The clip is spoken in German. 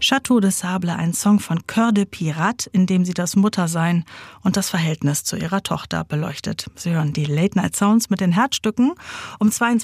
Château de Sable, ein Song von Cœur de Pirate, in dem sie das Muttersein und das Verhältnis zu ihrer Tochter beleuchtet. Sie hören die Late Night Sounds mit den Herzstücken um 22